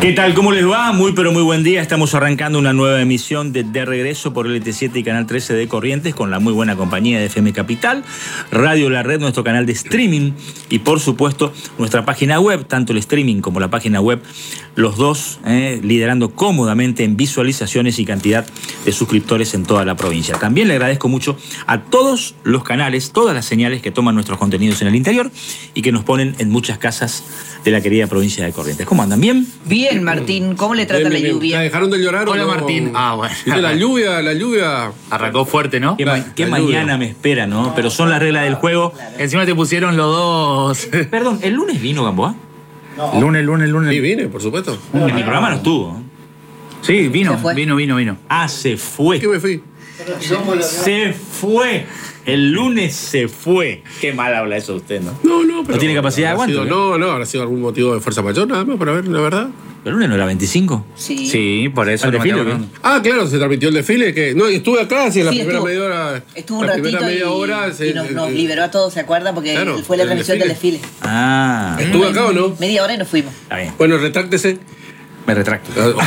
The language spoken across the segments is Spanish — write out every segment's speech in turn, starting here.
¿Qué tal? ¿Cómo les va? Muy pero muy buen día. Estamos arrancando una nueva emisión de Regreso por LT7 y Canal 13 de Corrientes con la muy buena compañía de FM Capital, Radio La Red, nuestro canal de streaming y por supuesto nuestra página web, tanto el streaming como la página web, los dos liderando cómodamente en visualizaciones y cantidad de suscriptores en toda la provincia. También le agradezco mucho a todos los canales, todas las señales que toman nuestros contenidos en el interior y que nos ponen en muchas casas de la querida provincia de Corrientes. ¿Cómo andan? ¿Bien? Bien, Martín. ¿Cómo le trata la lluvia? ¿La dejaron de llorar? Hola, o no? Martín. Ah, bueno. ¿Viste la lluvia? Arrancó fuerte, ¿no? ¿Qué mañana me espera, no? Pero son las reglas del juego. Encima te pusieron los dos. Perdón, ¿el lunes vino Gamboa? Lunes. Sí, vine, por supuesto. En mi programa no estuvo. Sí, vino. ¿Se fue? Vino. Ah, se fue. ¿Qué me fui? Se fue. El lunes se fue. Qué mal habla eso usted, ¿no? No, pero... ¿No tiene capacidad de aguante? No, habrá sido algún motivo de fuerza mayor, nada más, para ver, la verdad. ¿El lunes no era 25? Sí. Sí, por eso. ¿Al desfile, Mateo, o qué? Ah, claro, se transmitió el desfile, que... No, y estuve acá, sí, en la Sí, primera estuvo. media hora... Estuvo un la primera ratito media hora... y nos liberó a todos, ¿se acuerda? Porque Claro, fue la el transmisión del desfile. Ah, ¿Estuve acá o no? Media hora y nos fuimos. está bien. Bueno, retráctese. Me retracto.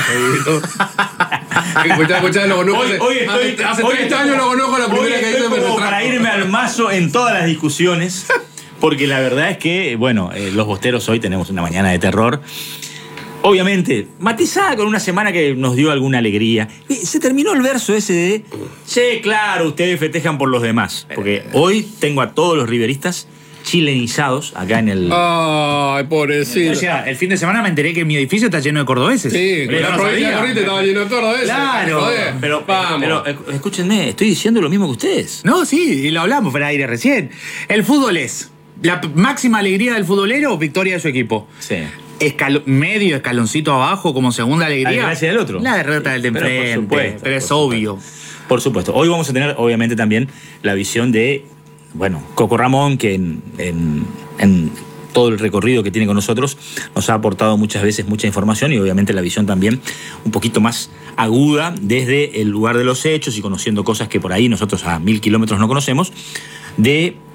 Escuchá, lo conozco. Hace hoy 30 años lo conozco, la primera que estoy hice me como retracto. para irme al mazo en todas las discusiones, porque la verdad es que, bueno, los bosteros hoy tenemos una mañana de terror. Obviamente, matizada con una semana que nos dio alguna alegría. Se terminó el verso ese de, sí, claro, ustedes festejan por los demás. Porque hoy tengo a todos los riveristas chilenizados acá en el... Ay, pobrecito. O sea, el fin de semana me enteré que mi edificio está lleno de cordobeses. Sí, Pero la no provincia de sabía. Corrientes estaba lleno de cordobeses. Claro. Joder. Pero escúchenme, estoy diciendo lo mismo que ustedes. No, sí, y lo hablamos fuera de aire recién. El fútbol es la máxima alegría del futbolero, victoria de su equipo. Sí. Medio escaloncito abajo como segunda alegría. La desgracia del otro. La derrota del de Pero por enfrente. supuesto, Pero es por obvio. Por supuesto. Hoy vamos a tener, obviamente, también la visión de, bueno, Coco Ramón, que en todo el recorrido que tiene con nosotros nos ha aportado muchas veces mucha información y obviamente la visión también un poquito más aguda desde el lugar de los hechos y conociendo cosas que por ahí nosotros a 1000 kilómetros no conocemos, de